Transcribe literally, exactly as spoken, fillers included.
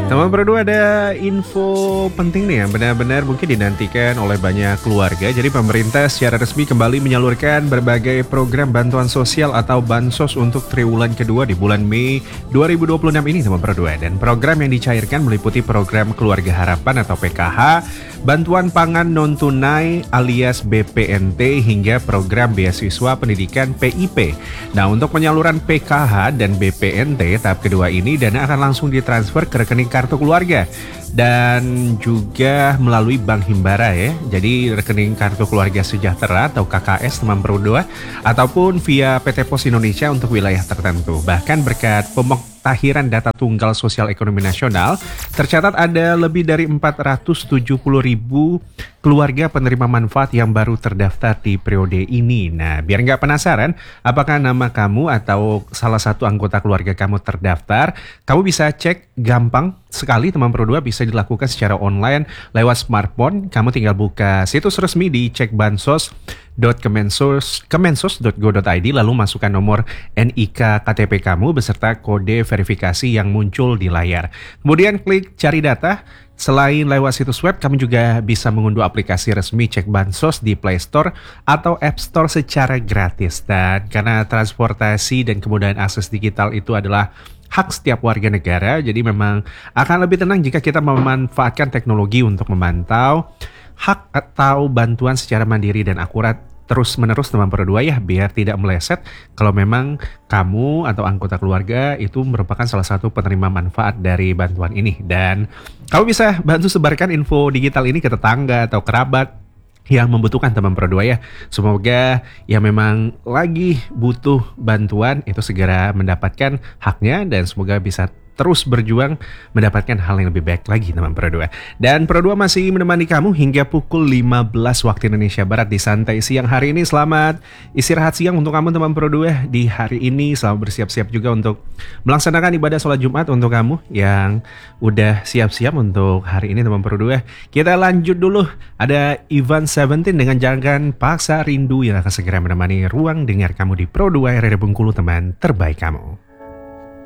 Teman berdua ada info penting nih yang benar-benar mungkin dinantikan oleh banyak keluarga. Jadi pemerintah secara resmi kembali menyalurkan berbagai program bantuan sosial atau bansos untuk triwulan kedua di bulan Mei dua ribu dua puluh enam ini teman berdua. Dan program yang dicairkan meliputi program Keluarga Harapan atau P K H, bantuan pangan non tunai alias B P N T hingga program beasiswa pendidikan P I P. Nah, untuk penyaluran P K H dan B P N T tahap kedua ini dana akan langsung ditransfer ke rekening kartu keluarga dan juga melalui Bank Himbara ya. Jadi rekening kartu keluarga sejahtera atau K K S teman berdua ataupun via P T Pos Indonesia untuk wilayah tertentu. Bahkan berkat pemutakhiran data tunggal sosial ekonomi nasional, tercatat ada lebih dari empat ratus tujuh puluh ribu keluarga penerima manfaat yang baru terdaftar di periode ini. Nah, biar nggak penasaran apakah nama kamu atau salah satu anggota keluarga kamu terdaftar, kamu bisa cek gampang sekali teman berdua, bisa dilakukan secara online lewat smartphone. Kamu tinggal buka situs resmi di cekbansos dot kemensos dot go dot i d lalu masukkan nomor N I K K T P kamu beserta kode verifikasi yang muncul di layar. Kemudian klik cari data. Selain lewat situs web, kamu juga bisa mengunduh aplikasi resmi Cek Bansos di Play Store atau App Store secara gratis. Dan karena transportasi dan kemudahan akses digital itu adalah hak setiap warga negara, jadi memang akan lebih tenang jika kita memanfaatkan teknologi untuk memantau hak atau bantuan secara mandiri dan akurat terus-menerus teman berdua ya, biar tidak meleset kalau memang kamu atau anggota keluarga itu merupakan salah satu penerima manfaat dari bantuan ini. Dan kamu bisa bantu sebarkan info digital ini ke tetangga atau kerabat yang membutuhkan teman berdua ya. Semoga yang memang lagi butuh bantuan itu segera mendapatkan haknya dan semoga bisa terus berjuang mendapatkan hal yang lebih baik lagi teman berdua. Dan berdua masih menemani kamu hingga pukul lima belas waktu Indonesia Barat di Santai Siang hari ini. Selamat istirahat siang untuk kamu teman berdua di hari ini. Selamat bersiap-siap juga untuk melaksanakan ibadah sholat Jumat untuk kamu yang udah siap-siap untuk hari ini teman berdua. Kita lanjut dulu, ada Ivan Seventeen dengan Jangan Paksa Rindu yang akan segera menemani ruang dengar kamu di Pro dua R R Bengkulu, teman terbaik kamu.